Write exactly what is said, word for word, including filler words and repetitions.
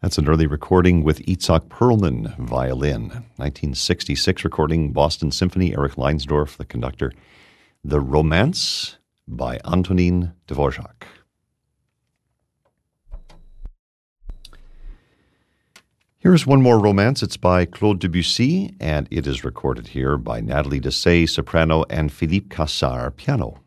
That's an early recording with Itzhak Perlman, violin. nineteen sixty-six recording, Boston Symphony, Eric Leinsdorf, the conductor. The Romance by Antonin Dvorak. Here's one more romance. It's by Claude Debussy, and it is recorded here by Nathalie Dessay, soprano, and Philippe Cassar, piano.